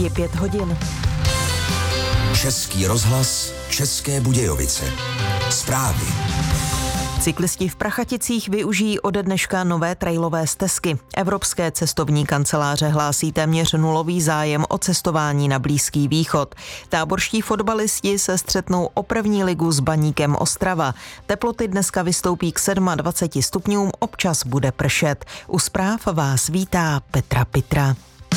je 5 hodin. Český rozhlas, České Budějovice. Zprávy. Cyklisti v Prachaticích využijí ode dneška nové trailové stezky. Evropské cestovní kanceláře hlásí téměř nulový zájem o cestování na Blízký východ. Táborští fotbalisti se střetnou o první ligu s Baníkem Ostrava. Teploty dneska vystoupí k 27 stupňům, občas bude pršet. U zpráv vás vítá Petra Pitra.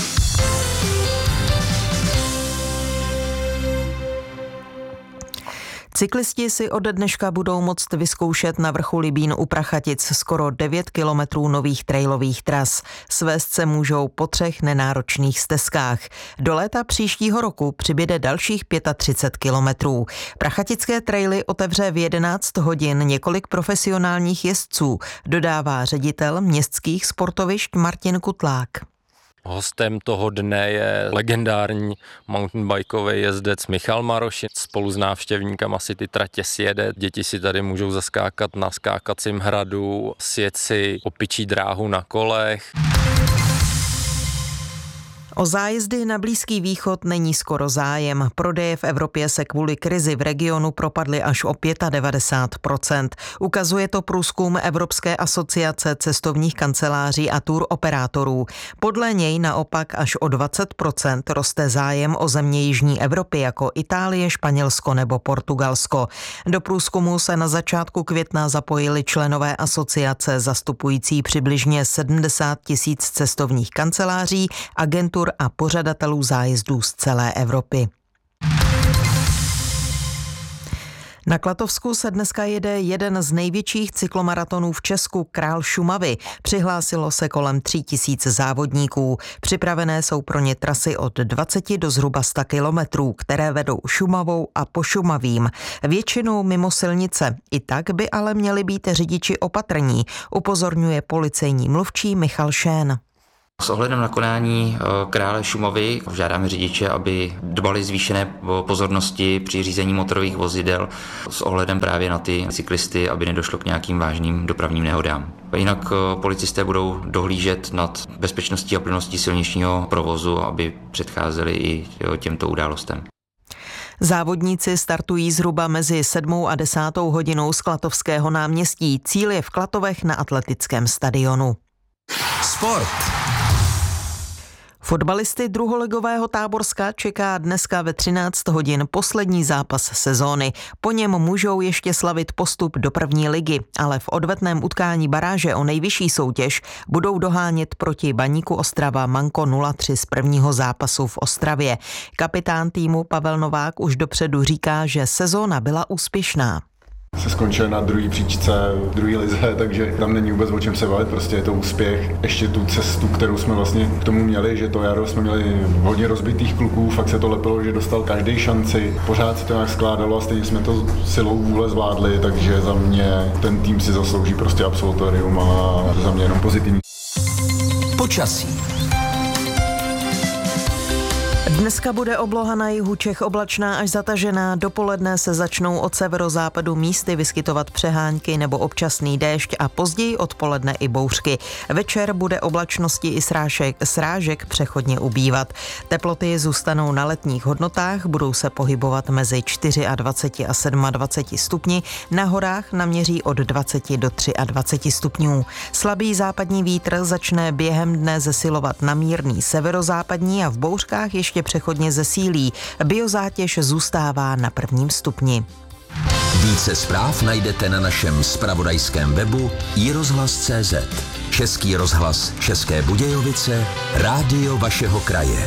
Cyklisti si ode dneška budou moct vyzkoušet na vrchu Libín u Prachatic skoro 9 kilometrů nových trailových tras. Svést se můžou po 3 nenáročných stezkách. Do léta příštího roku přibyde dalších 35 kilometrů. Prachatické traily otevře v 11 hodin několik profesionálních jezdců, dodává ředitel městských sportovišť Martin Kutlák. Hostem toho dne je legendární mountainbikový jezdec Michal Maroš. Spolu s návštěvníkama si ty tratě sjede. Děti si tady můžou zaskákat na skákacím hradu, sjet si opičí dráhu na kolech. O zájezdy na Blízký východ není skoro zájem. Prodeje v Evropě se kvůli krizi v regionu propadly až o 95%. Ukazuje to průzkum Evropské asociace cestovních kanceláří a tour operátorů. Podle něj naopak až o 20% roste zájem o země jižní Evropy jako Itálie, Španělsko nebo Portugalsko. Do průzkumu se na začátku května zapojili členové asociace zastupující přibližně 70 000 cestovních kanceláří, agentur a pořadatelů zájezdů z celé Evropy. Na Klatovsku se dneska jede jeden z největších cyklomaratonů v Česku, Král Šumavy. Přihlásilo se kolem 3000 závodníků. Připravené jsou pro ně trasy od 20 do zhruba 100 kilometrů, které vedou Šumavou a Pošumavím. Většinou mimo silnice. I tak by ale měli být řidiči opatrní, upozorňuje policejní mluvčí Michal Šén. S ohledem na konání Krále Šumavy žádáme řidiče, aby dbali zvýšené pozornosti při řízení motorových vozidel s ohledem právě na ty cyklisty, aby nedošlo k nějakým vážným dopravním nehodám. Jinak policisté budou dohlížet nad bezpečností a plností silničního provozu, aby předcházeli i těmto událostem. Závodníci startují zhruba mezi 7. a 10. hodinou z Klatovského náměstí. Cíl je v Klatovech na atletickém stadionu. Sport. Fotbalisty druholigového Táborska čeká dneska ve 13 hodin poslední zápas sezóny. Po něm můžou ještě slavit postup do první ligy, ale v odvetném utkání baráže o nejvyšší soutěž budou dohánět proti Baníku Ostrava Manko 0-3 z prvního zápasu v Ostravě. Kapitán týmu Pavel Novák už dopředu říká, že sezóna byla úspěšná. Se skončil na druhé příčce, druhé lize, takže tam není vůbec o čem se bavit, prostě je to úspěch. Ještě tu cestu, kterou jsme vlastně k tomu měli, že to jaro jsme měli hodně rozbitých kluků, fakt se to lepilo, že dostal každý šanci. Pořád se to nějak skládalo a stejně jsme to silou vůle zvládli, takže za mě ten tým si zaslouží prostě absolutorium a za mě jenom pozitivní. Počasí. Dneska bude obloha na jihu Čech oblačná až zatažená. Dopoledne se začnou od severozápadu místy vyskytovat přehánky nebo občasný déšť a později odpoledne i bouřky. Večer bude oblačnosti i srážek přechodně ubývat. Teploty zůstanou na letních hodnotách, budou se pohybovat mezi 24 a 27 stupni. Na horách naměří od 20 do 23 stupňů. Slabý západní vítr začne během dne zesilovat na mírný severozápadní a v bouřkách ještě přechodně zesílí. Biozátěž zůstává na 1. stupni. Více zpráv najdete na našem zpravodajském webu iRozhlas.cz. Český rozhlas České Budějovice, rádio vašeho kraje.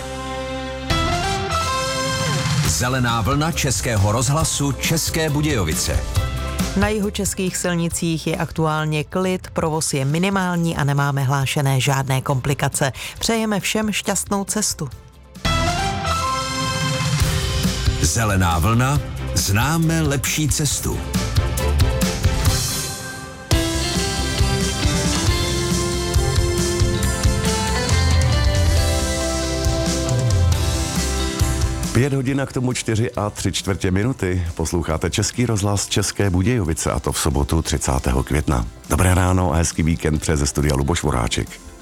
Zelená vlna Českého rozhlasu České Budějovice. Na jihočeských silnicích je aktuálně klid, provoz je minimální a nemáme hlášené žádné komplikace. Přejeme všem šťastnou cestu. Zelená vlna, známe lepší cestu. Pět hodin a k tomu 4 3/4 minuty. Posloucháte Český rozhlas České Budějovice a to v sobotu 30. května. Dobré ráno a hezký víkend přeje ze studia Luboš Voráček.